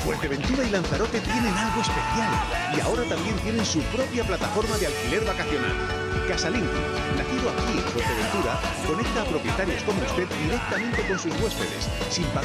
Fuerteventura y Lanzarote tienen algo especial y ahora también tienen su propia plataforma de alquiler vacacional. Casalinki, nacido aquí en Fuerteventura, conecta a propietarios como usted directamente con sus huéspedes, sin pagar